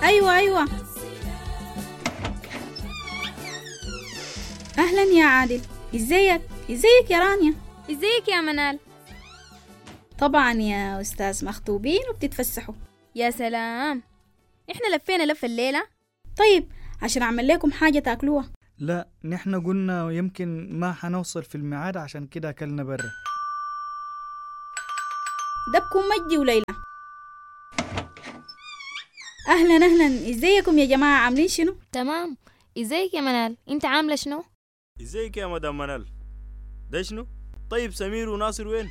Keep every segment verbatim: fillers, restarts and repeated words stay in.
أيوة أيوة. أهلا يا عادل، إزيك؟ إزيك يا رانيا؟ ازيك يا منال؟ طبعا يا أستاذ، مخطوبين وبتتفسحوا. يا سلام، احنا لفينا لفة الليلة. طيب عشان أعمل لكم حاجة تاكلوها. لا، نحن قلنا يمكن ما حنوصل في الميعاد، عشان كده أكلنا برا. دبكم مجدي وليلى. أهلا أهلا، إزيكم يا جماعة؟ عاملين شنو؟ تمام. ازيك يا منال، انت عاملة شنو؟ ازيك يا مدام منال؟ ده شنو؟ طيب سمير وناصر وين؟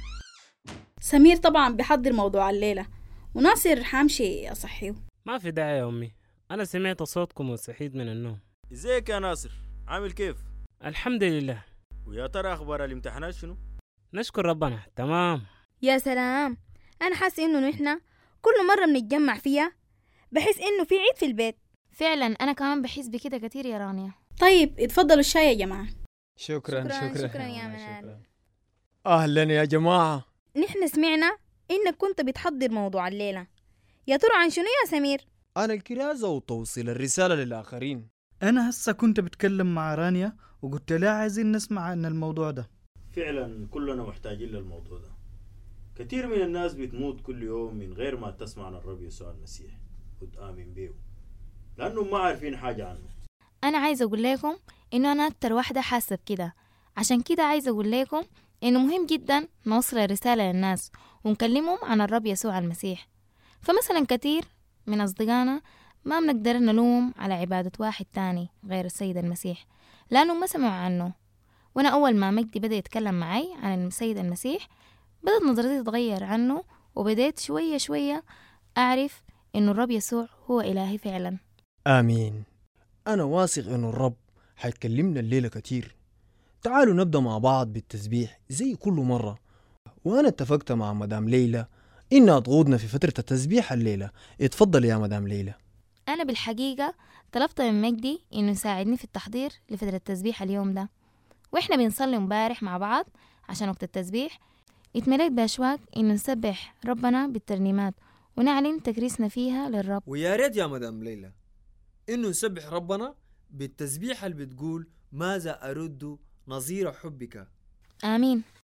سمير طبعا بيحضر موضوع الليلة، وناصر حامشي أصحيه. ما في داعي يا أمي، أنا سمعت صوتكم وصحيت من النوم. ازيك يا ناصر؟ عامل كيف؟ الحمد لله. ويا ترى أخبار الامتحانات شنو؟ نشكر ربنا تمام. يا سلام، انا حاسة انه نحنا كل مرة بنتجمع فيها بحس انه في عيد في البيت. فعلا انا كمان بحس بكده كتير يا رانيا. طيب اتفضلوا الشاي يا جماعة. شكرا شكرا شكرا, شكرا يا منال. أهلا يا جماعة. نحن سمعنا انك كنت بتحضر موضوع الليلة، يا ترى عن شنو يا سمير؟ عن الكرازة وتوصيل الرسالة للآخرين. أنا هسه كنت بتكلم مع رانيا وقلت لها عايزين نسمع عن الموضوع ده. فعلا كلنا محتاجين للموضوع ده. كثير من الناس بتموت كل يوم من غير ما تسمع عن الرب يسوع المسيح وتآمن بيه، لأنهم ما عارفين حاجة عنه. أنا عايزة أقول لكم إنه أنا أكتر واحدة حاسة بكده، عشان كده عايزة أقول لكم إنه مهم جدا نوصل الرسالة للناس ونكلمهم عن الرب يسوع المسيح. فمثلا كتير من أصدقائنا ما بنقدر نلوم على عبادة واحد تاني غير السيد المسيح لأنه ما سمعوا عنه. وأنا أول ما مجدي بدأ يتكلم معي عن السيد المسيح بدأت نظرتي تتغير عنه، وبدأت شوية شوية أعرف إنه الرب يسوع هو إلهي فعلا. آمين. أنا واثق إنه الرب حيتكلمنا الليلة كتير. تعالوا نبدأ مع بعض بالتسبيح زي كل مرة، وأنا اتفقت مع مدام ليلى إنها تغوضنا في فترة التسبيح الليلة. اتفضل يا مدام ليلى. أنا بالحقيقة طلبت من مجدي إنه يساعدني في التحضير لفترة التسبيح اليوم ده، وإحنا بنصلي مبارح مع بعض عشان وقت التسبيح اتمليت بأشواق إنه نسبح ربنا بالترنيمات ونعلن تكريسنا فيها للرب. ويا ريت يا مدام ليلى إنه نسبح ربنا بالتسبيح اللي بتقول ماذا أرد نظير حبك. آمين.